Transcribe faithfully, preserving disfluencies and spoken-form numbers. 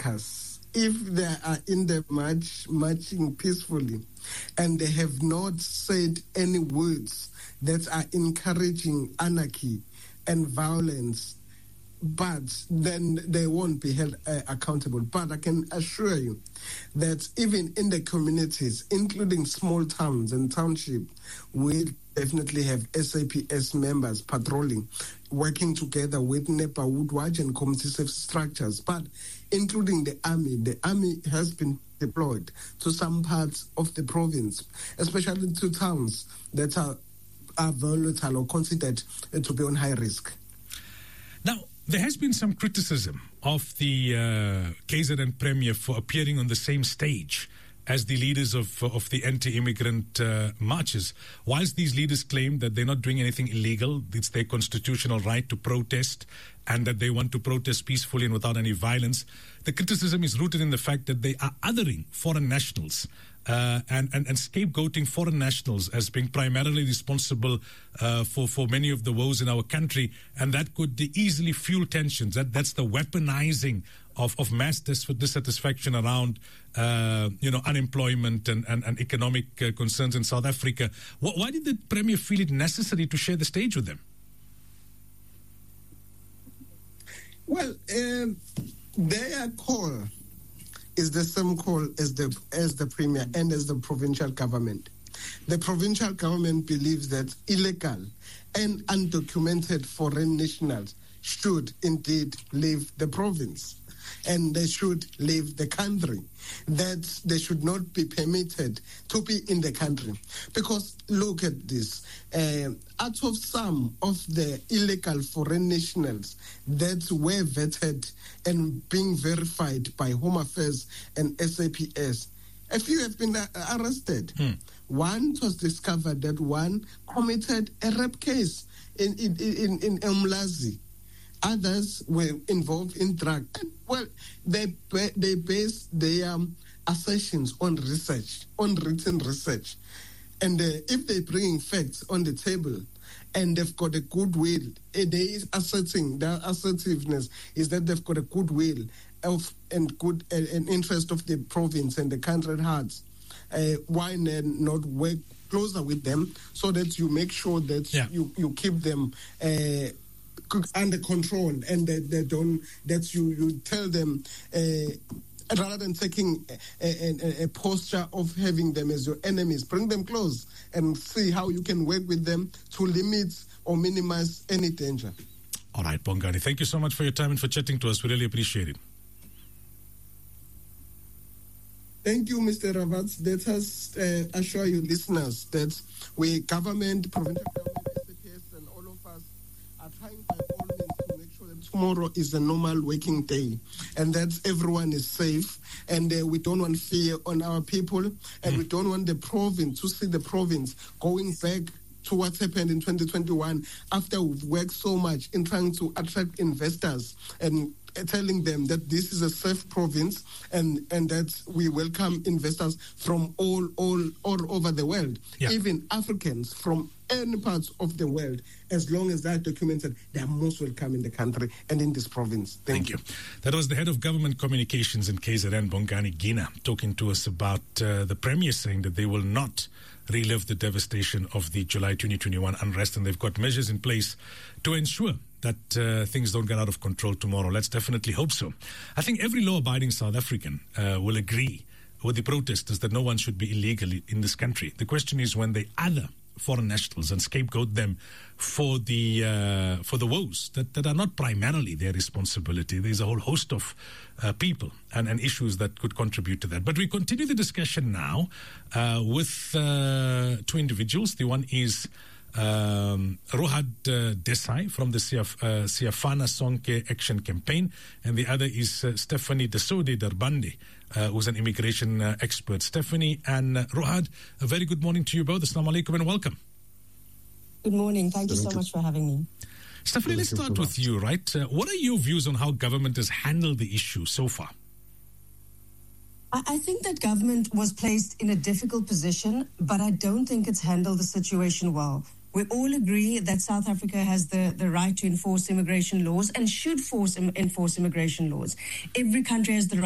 workers, if they are in the march, marching peacefully, and they have not said any words that are encouraging anarchy and violence, but then they won't be held uh, accountable. But I can assure you that even in the communities, including small towns and townships, we definitely have S A P S members patrolling, working together with NEPA, Woodwatch, and community safety structures, but including the army. The army has been deployed to some parts of the province, especially to towns that are, are volatile or considered uh, to be on high risk. Now, there has been some criticism of the uh, K Z N Premier for appearing on the same stage as the leaders of of the anti-immigrant uh, marches. Whilst these leaders claim that they're not doing anything illegal, it's their constitutional right to protest, and that they want to protest peacefully and without any violence, the criticism is rooted in the fact that they are othering foreign nationals uh, and, and, and scapegoating foreign nationals as being primarily responsible uh, for, for many of the woes in our country, and that could easily fuel tensions. That That's the weaponizing of, of mass dis- dissatisfaction around, uh, you know, unemployment and, and, and economic uh, concerns in South Africa. Wh- why did the Premier feel it necessary to share the stage with them? Well, um, their call is the same call as the as the Premier and as the provincial government. The provincial government believes that illegal and undocumented foreign nationals should indeed leave the province, and they should leave the country, that they should not be permitted to be in the country. Because look at this, uh, out of some of the illegal foreign nationals that were vetted and being verified by Home Affairs and S A P S, a few have been uh, arrested. Hmm. One was discovered that one committed a rape case in in in, in Umlazi. Others were involved in drug. And, well, they they base their um, assertions on research, on written research. And uh, if they're bringing facts on the table and they've got a goodwill, uh, they is asserting, their assertiveness is that they've got a goodwill of and good uh, an interest of the province and the country at heart. Uh, why not work closer with them so that you make sure that yeah. you, you keep them uh, under control, and that they don't, that you, you tell them uh, rather than taking a, a, a posture of having them as your enemies, bring them close and see how you can work with them to limit or minimize any danger. All right, Bongani, thank you so much for your time and for chatting to us. We really appreciate it. Thank you, Mister Ravats. Let us uh, assure you, listeners, that we, government, provincial government, S A P S, and all of us are trying by all means to make sure that tomorrow is a normal working day and that everyone is safe, and uh, we don't want fear on our people, and mm. we don't want the province to see the province going back to what happened in twenty twenty-one after we've worked so much in trying to attract investors and telling them that this is a safe province and, and that we welcome investors from all all all over the world, yeah. even Africans from any parts of the world. As long as they're documented, they are most welcome in the country and in this province. Thank, Thank you. you. That was the head of government communications in K Z N, Bongani Gina, talking to us about uh, the Premier saying that they will not relive the devastation of the July twenty twenty-one unrest, and they've got measures in place to ensure that uh, things don't get out of control tomorrow. Let's definitely hope so. I think every law-abiding South African uh, will agree with the protesters that no one should be illegal in this country. The question is when they other foreign nationals and scapegoat them for the uh, for the woes that, that are not primarily their responsibility. There's a whole host of uh, people and, and issues that could contribute to that. But we continue the discussion now uh, with uh, two individuals. The one is Um, Rohad uh, Desai from the Siaf, uh, Siafana Sonke Action Campaign, and the other is uh, Stephanie Desode Darbande, uh, who's an immigration uh, expert. Stephanie and uh, Rohad, a very good morning to you both. Assalamu alaikum and welcome. Good morning. Thank you so much for having me. Stephanie, let's start with you, right? Uh, what are your views on how government has handled the issue so far? I think that government was placed in a difficult position, but I don't think it's handled the situation well. We all agree that South Africa has the, the right to enforce immigration laws and should force enforce immigration laws. Every country has the right